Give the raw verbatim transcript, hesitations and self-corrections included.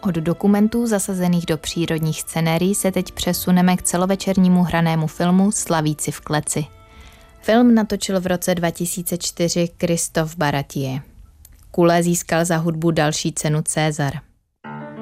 Od dokumentů zasazených do přírodních scenérií se teď přesuneme k celovečernímu hranému filmu Slavíci v kleci. Film natočil v roce dva tisíce čtyři Christophe Baratier. Kule získal za hudbu další cenu César.